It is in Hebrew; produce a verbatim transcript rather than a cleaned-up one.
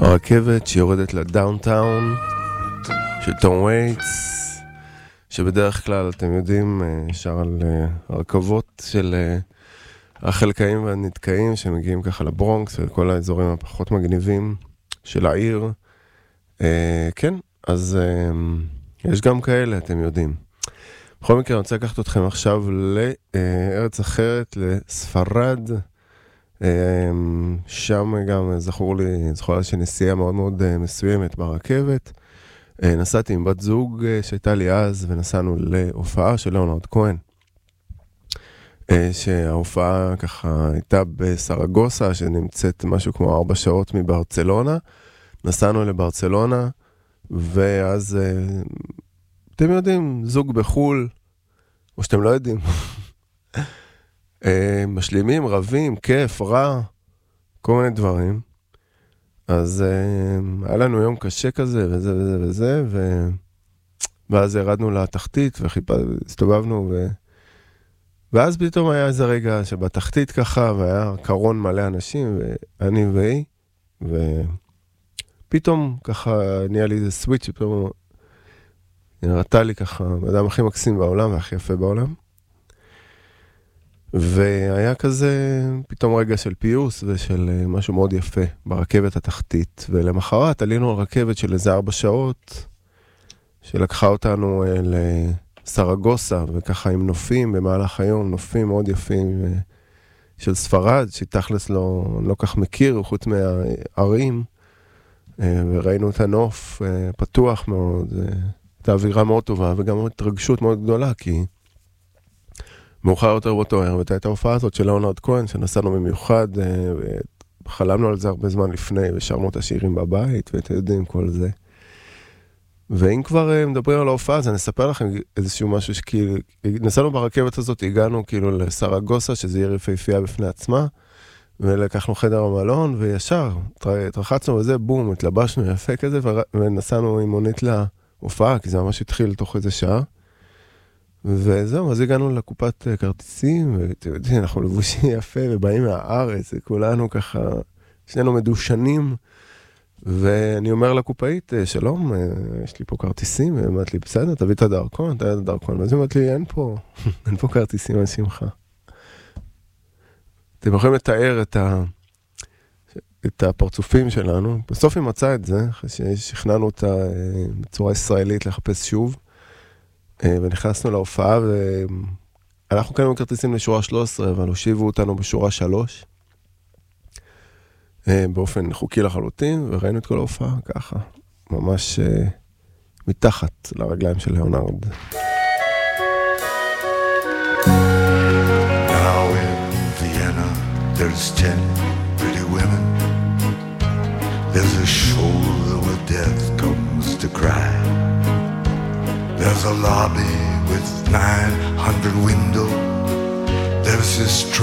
הרכבת שיורדת לדאונטאון של טום וייטס, שבדרך כלל אתם יודעים שר על הרכבות של החלקאים והנתקאים שמגיעים ככה לברונקס ולכל האזורים הפחות מגניבים של העיר. כן, אז יש גם כאלה, אתם יודעים. בכל מקרה אני רוצה לקחת אתכם עכשיו לארץ אחרת, לספרד. שם גם זכור לי, זכור לי שנסיעה מאוד מאוד מסוימת ברכבת. נסעתי עם בת זוג שהייתה לי אז, ונסענו להופעה של ליאונרד כהן. שההופעה ככה הייתה בסרגוסה, שנמצאת משהו כמו ארבע שעות מברצלונה. נסענו לברצלונה, ואז אתם יודעים, זוג בחול, או שאתם לא יודעים. משלימים, רבים, כיף, רע, כל מיני דברים. אז היה לנו יום קשה כזה, וזה וזה וזה, ו... ואז ירדנו לתחתית, והסתובבנו, ו... ואז פתאום היה איזה רגע שבתחתית ככה, והיה קרון מלא אנשים, ואני והיא, ופתאום ככה נהיה לי איזה סוויץ', שפתאום נראתה לי ככה, האדם הכי מקסים בעולם, והכי יפה בעולם. והיה כזה פתאום רגע של פיוס ושל משהו מאוד יפה ברכבת התחתית. ולמחרת עלינו על רכבת של איזה ארבע שעות, שלקחה אותנו לסרגוסה, וככה עם נופים במהלך היום, נופים מאוד יפים של ספרד, שתכלס לא, לא כך מכיר, חוץ מהערים, וראינו את הנוף פתוח מאוד, את האווירה מאוד טובה, וגם התרגשות מאוד גדולה, כי מאוחר יותר באותו ערב, הייתה ההופעה הזאת של ליאונרד כהן, שנסענו במיוחד, וחלמנו על זה הרבה זמן לפני, ושרנו את השירים בבית, ואתם יודעים כל זה. ואם כבר מדברים על ההופעה, אז אני אספר לכם איזשהו משהו שכאילו, נסענו ברכבת הזאת, הגענו כאילו לסרגוסה, שזה עיר יפהפייה בפני עצמה, ולקחנו חדר המלון, וישר, התרחצנו וזה, בום, התלבשנו יפה כזה, ונסענו עם מונית להופעה, כי זה ממש התחיל תוך איזה שעה. וזהו, אז הגענו לקופת כרטיסים, ואתם יודעים, אנחנו לבושים יפה, ובאים מהארץ, וכולנו ככה, שנינו מדושנים, ואני אומר לקופאית, שלום, יש לי פה כרטיסים, והיא אומרת לי, בסדר, תביא את הדרכון, תביא את הדרכון, ואז היא אומרת לי, אין פה, אין פה כרטיסים על שמך. אתם יכולים לתאר את, ה, את הפרצופים שלנו, בסוף היא מצאה את זה, אחרי ששכנענו אותה בצורה ישראלית לחפש שוב, ונכנסנו להופעה, ואנחנו קנינו כרטיסים לשורה שלוש עשרה, אבל הושיבו אותנו בשורה שלוש, באופן חוקי לחלוטין, וראינו את כל ההופעה ככה, ממש מתחת לרגליים של ליאונרד. Now in Vienna there's ten pretty women. There's a shoulder where death comes to cry. There's a lobby with nine hundred windows. There's this